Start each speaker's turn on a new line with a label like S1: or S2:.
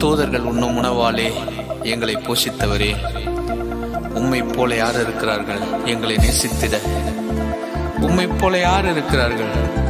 S1: தூதர்கள் உண்ணும் உணவாலே எங்களை போஷித்தவரே, உம்மை போல யார் இருக்கிறார்கள் எங்களை நேசித்திட? உம்மை போல யார் இருக்கிறார்கள்?